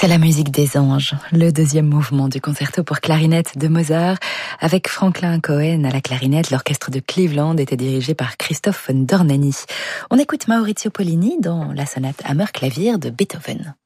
C'est la musique des anges, le deuxième mouvement du concerto pour clarinette de Mozart. Avec Franklin Cohen à la clarinette, l'orchestre de Cleveland était dirigé par Christoph von Dornany. On écoute Maurizio Pollini dans la sonate Hammer-Clavier de Beethoven.